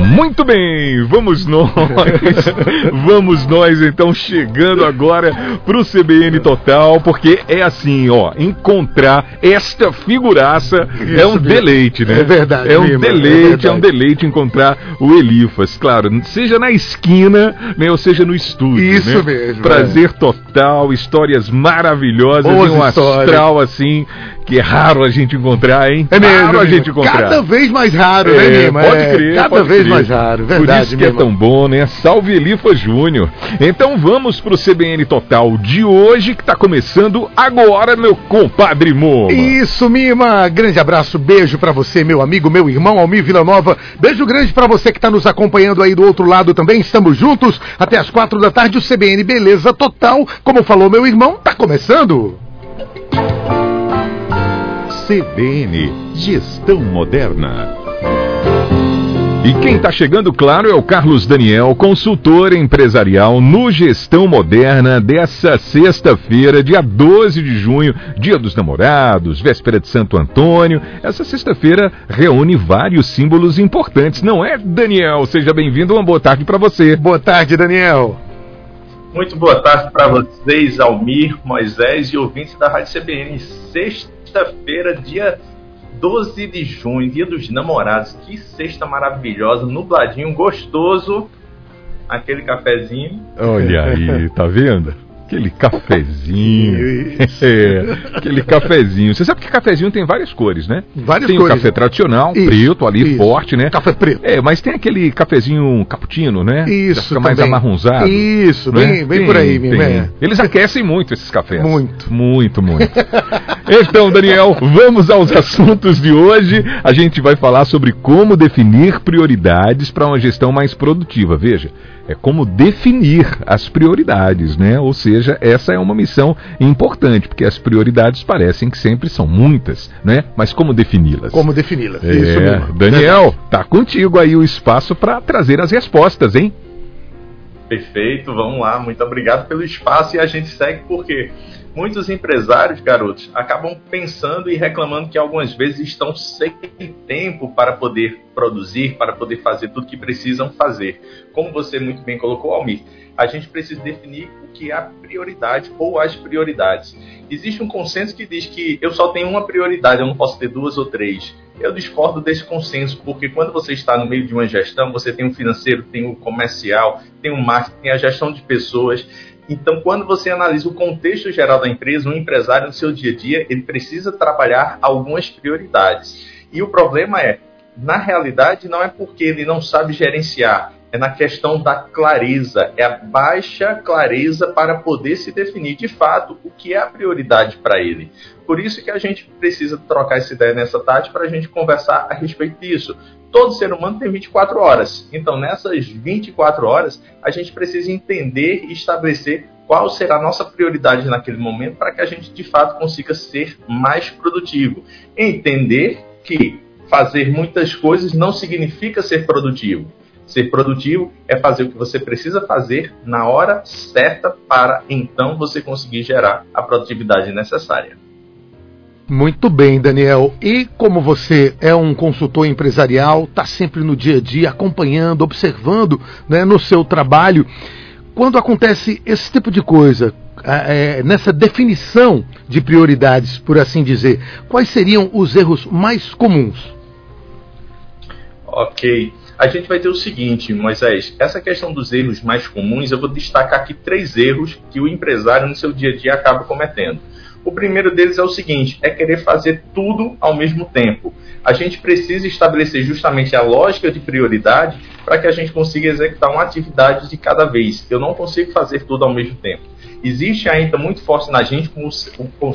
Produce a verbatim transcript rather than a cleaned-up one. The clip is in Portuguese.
Muito bem, vamos nós, vamos nós então chegando agora pro C B N Total, porque é assim, ó, encontrar esta figuraça Isso é um mesmo. deleite, né? É verdade. É um mesmo, deleite, é, é um deleite encontrar o Elifas, claro, seja na esquina, né, ou seja no estúdio. Isso né? mesmo. Prazer é. total, histórias maravilhosas, Boas e um histórias. astral assim, que é raro a gente encontrar, hein? É mesmo, raro a mesmo. gente encontrar. Cada vez mais raro, é, né, Lima? Pode é, crer, Cada pode vez crer. mais raro, verdade. Por isso que mesmo. é tão bom, né? Salve Elifas Júnior. Então vamos pro C B N Total de hoje, que tá começando agora, meu compadre Moma. Isso, Mima. Grande abraço, beijo pra você, meu amigo, meu irmão Almir Villanova. Beijo grande pra você que tá nos acompanhando aí do outro lado também. Estamos juntos até as quatro da tarde. O C B N Beleza Total, como falou meu irmão, tá começando. C B N Gestão Moderna. E quem está chegando, claro, é o Carlos Daniel, consultor empresarial no Gestão Moderna dessa sexta-feira, dia doze de junho, dia dos namorados, véspera de Santo Antônio. Essa sexta-feira reúne vários símbolos importantes, não é, Daniel? Seja bem-vindo, uma boa tarde para você. Boa tarde, Daniel. Muito boa tarde para vocês, Almir, Moisés e ouvintes da Rádio C B N. Sexta-feira, dia doze de junho, dia dos namorados. Que sexta maravilhosa, nubladinho, gostoso. Aquele cafezinho. Olha aí, tá vendo? Aquele cafezinho. é, aquele cafezinho. Você sabe que cafezinho tem várias cores, né? Várias tem cores. Tem o café tradicional, isso, preto ali, isso. forte, né? Café preto. É, mas tem aquele cafezinho cappuccino, né? Isso, já fica mais amarronzado. Isso, né? bem, bem tem, por aí, mesmo. É. Eles aquecem muito esses cafés. Muito. Muito, muito. Então, Daniel, vamos aos assuntos de hoje. A gente vai falar sobre como definir prioridades para uma gestão mais produtiva. Veja, é como definir as prioridades, né? Ou seja, essa é uma missão importante, porque as prioridades parecem que sempre são muitas, né? Mas como defini-las? Como defini-las, é, isso mesmo. Daniel, verdade. Tá contigo aí o espaço para trazer as respostas, hein? Perfeito, vamos lá. Muito obrigado pelo espaço e a gente segue porque muitos empresários, garotos, acabam pensando e reclamando que algumas vezes estão sem tempo para poder produzir, para poder fazer tudo que precisam fazer. Como você muito bem colocou, Almir, a gente precisa definir o que é a prioridade ou as prioridades. Existe um consenso que diz que eu só tenho uma prioridade, eu não posso ter duas ou três. Eu discordo desse consenso, porque quando você está no meio de uma gestão, você tem o financeiro, tem o comercial, tem o marketing, tem a gestão de pessoas. Então, quando você analisa o contexto geral da empresa, um empresário no seu dia a dia, ele precisa trabalhar algumas prioridades. E o problema é, na realidade, não é porque ele não sabe gerenciar, é na questão da clareza, é a baixa clareza para poder se definir de fato o que é a prioridade para ele. Por isso que a gente precisa trocar essa ideia nessa tarde para a gente conversar a respeito disso. Todo ser humano tem vinte e quatro horas, então nessas vinte e quatro horas a gente precisa entender e estabelecer qual será a nossa prioridade naquele momento para que a gente de fato consiga ser mais produtivo. Entender que fazer muitas coisas não significa ser produtivo. Ser produtivo é fazer o que você precisa fazer na hora certa para então você conseguir gerar a produtividade necessária. Muito bem, Daniel. E como você é um consultor empresarial, está sempre no dia a dia acompanhando, observando, né, no seu trabalho, quando acontece esse tipo de coisa, é, nessa definição de prioridades, por assim dizer, quais seriam os erros mais comuns? Ok. A gente vai ter o seguinte, Moisés, essa questão dos erros mais comuns, eu vou destacar aqui três erros que o empresário no seu dia a dia acaba cometendo. O primeiro deles é o seguinte, é querer fazer tudo ao mesmo tempo. A gente precisa estabelecer justamente a lógica de prioridade para que a gente consiga executar uma atividade de cada vez. Eu não consigo fazer tudo ao mesmo tempo. Existe ainda muito forte na gente o